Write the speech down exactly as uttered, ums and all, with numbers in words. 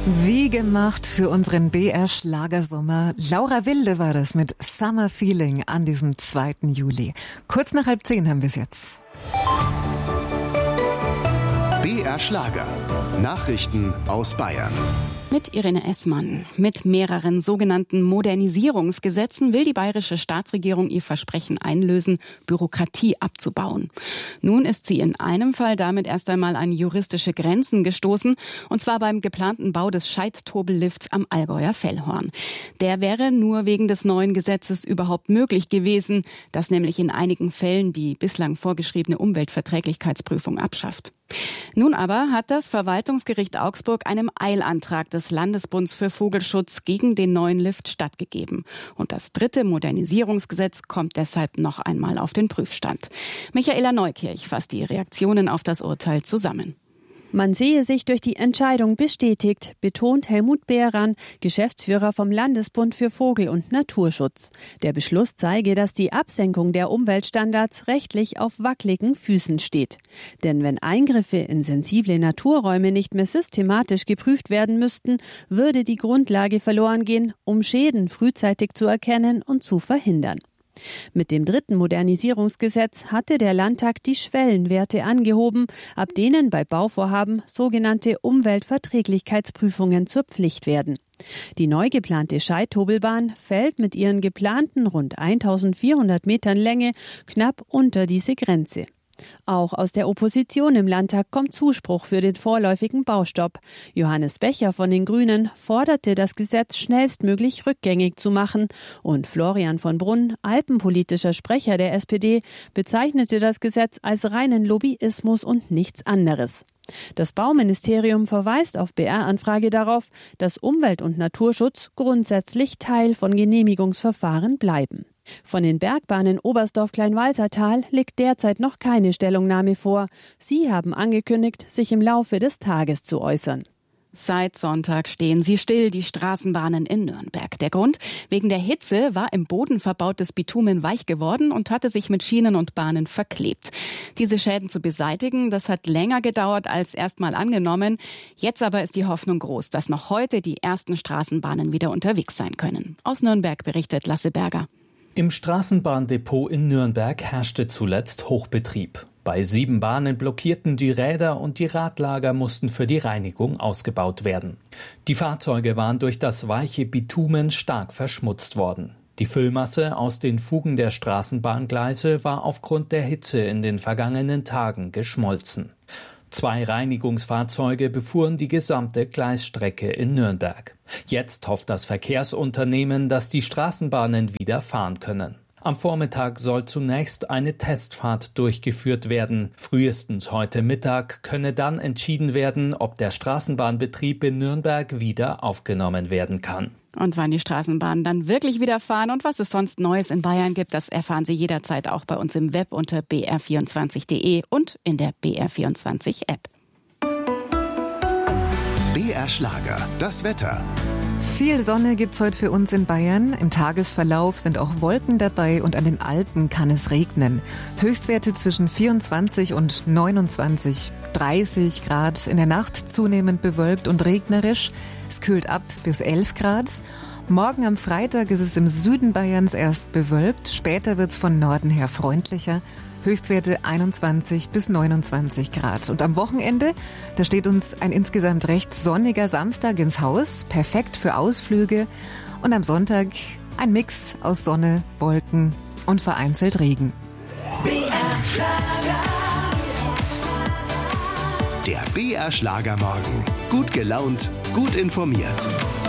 Wie gemacht für unseren B R-Schlagersommer. Laura Wilde war das mit Summer Feeling an diesem zweiten Juli. Kurz nach halb zehn haben wir es jetzt. B R Schlager. Nachrichten aus Bayern. Mit Irene Essmann. Mit mehreren sogenannten Modernisierungsgesetzen will die bayerische Staatsregierung ihr Versprechen einlösen, Bürokratie abzubauen. Nun ist sie in einem Fall damit erst einmal an juristische Grenzen gestoßen, und zwar beim geplanten Bau des Scheit-Tobel-Lifts am Allgäuer Fellhorn. Der wäre nur wegen des neuen Gesetzes überhaupt möglich gewesen, das nämlich in einigen Fällen die bislang vorgeschriebene Umweltverträglichkeitsprüfung abschafft. Nun aber hat das Verwaltungsgericht Augsburg einem Eilantrag des Landesbunds für Vogelschutz gegen den neuen Lift stattgegeben. Und das dritte Modernisierungsgesetz kommt deshalb noch einmal auf den Prüfstand. Michaela Neukirch fasst die Reaktionen auf das Urteil zusammen. Man sehe sich durch die Entscheidung bestätigt, betont Helmut Behran, Geschäftsführer vom Landesbund für Vogel- und Naturschutz. Der Beschluss zeige, dass die Absenkung der Umweltstandards rechtlich auf wackeligen Füßen steht. Denn wenn Eingriffe in sensible Naturräume nicht mehr systematisch geprüft werden müssten, würde die Grundlage verloren gehen, um Schäden frühzeitig zu erkennen und zu verhindern. Mit dem dritten Modernisierungsgesetz hatte der Landtag die Schwellenwerte angehoben, ab denen bei Bauvorhaben sogenannte Umweltverträglichkeitsprüfungen zur Pflicht werden. Die neu geplante Scheit-Tobelbahn fällt mit ihren geplanten rund eintausendvierhundert Metern Länge knapp unter diese Grenze. Auch aus der Opposition im Landtag kommt Zuspruch für den vorläufigen Baustopp. Johannes Becher von den Grünen forderte, das Gesetz schnellstmöglich rückgängig zu machen. Und Florian von Brunn, alpenpolitischer Sprecher der S P D, bezeichnete das Gesetz als reinen Lobbyismus und nichts anderes. Das Bauministerium verweist auf B R-Anfrage darauf, dass Umwelt- und Naturschutz grundsätzlich Teil von Genehmigungsverfahren bleiben. Von den Bergbahnen Oberstdorf-Kleinwalsertal liegt derzeit noch keine Stellungnahme vor. Sie haben angekündigt, sich im Laufe des Tages zu äußern. Seit Sonntag stehen sie still, die Straßenbahnen in Nürnberg. Der Grund? Wegen der Hitze war im Boden verbautes Bitumen weich geworden und hatte sich mit Schienen und Bahnen verklebt. Diese Schäden zu beseitigen, das hat länger gedauert als erstmal angenommen. Jetzt aber ist die Hoffnung groß, dass noch heute die ersten Straßenbahnen wieder unterwegs sein können. Aus Nürnberg berichtet Lasse Berger. Im Straßenbahndepot in Nürnberg herrschte zuletzt Hochbetrieb. Bei sieben Bahnen blockierten die Räder und die Radlager mussten für die Reinigung ausgebaut werden. Die Fahrzeuge waren durch das weiche Bitumen stark verschmutzt worden. Die Füllmasse aus den Fugen der Straßenbahngleise war aufgrund der Hitze in den vergangenen Tagen geschmolzen. Zwei Reinigungsfahrzeuge befuhren die gesamte Gleisstrecke in Nürnberg. Jetzt hofft das Verkehrsunternehmen, dass die Straßenbahnen wieder fahren können. Am Vormittag soll zunächst eine Testfahrt durchgeführt werden. Frühestens heute Mittag könne dann entschieden werden, ob der Straßenbahnbetrieb in Nürnberg wieder aufgenommen werden kann. Und wann die Straßenbahnen dann wirklich wieder fahren und was es sonst Neues in Bayern gibt, das erfahren Sie jederzeit auch bei uns im Web unter b r vierundzwanzig punkt d e und in der B R vierundzwanzig App. B R Schlager, das Wetter. Viel Sonne gibt's heute für uns in Bayern. Im Tagesverlauf sind auch Wolken dabei und an den Alpen kann es regnen. Höchstwerte zwischen vierundzwanzig und neunundzwanzig, dreißig Grad. In der Nacht zunehmend bewölkt und regnerisch. Es kühlt ab bis elf Grad. Morgen am Freitag ist es im Süden Bayerns erst bewölkt. Später wird's von Norden her freundlicher. Höchstwerte einundzwanzig bis neunundzwanzig Grad. Und am Wochenende, da steht uns ein insgesamt recht sonniger Samstag ins Haus. Perfekt für Ausflüge. Und am Sonntag ein Mix aus Sonne, Wolken und vereinzelt Regen. B R Schlager. Der B R Schlager Morgen. Gut gelaunt, gut informiert.